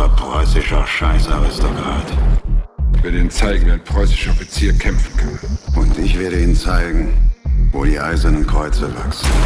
großer preußischer Scheißaristokrat. Ich werde Ihnen zeigen, wie ein preußischer Offizier kämpfen kann. Und ich werde Ihnen zeigen, wo die eisernen Kreuze wachsen.